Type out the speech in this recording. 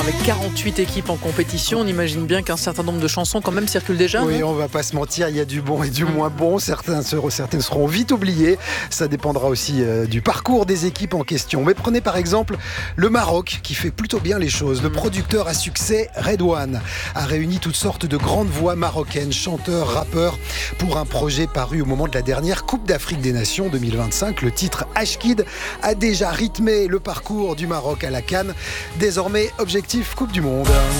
Avec 48 équipes en compétition, on imagine bien qu'un certain nombre de chansons quand même circulent déjà. Oui, on va pas se mentir, il y a du bon et du moins bon. Certaines seront vite oubliées. Ça dépendra aussi du parcours des équipes en question. Mais prenez par exemple le Maroc qui fait plutôt bien les choses. Le producteur à succès Redouane a réuni toutes sortes de grandes voix marocaines, chanteurs, rappeurs, pour un projet paru au moment de la dernière Coupe d'Afrique des Nations 2025. Le titre Ashkid a déjà rythmé le parcours du Maroc à la CAN. Désormais, objectif Coupe du Monde.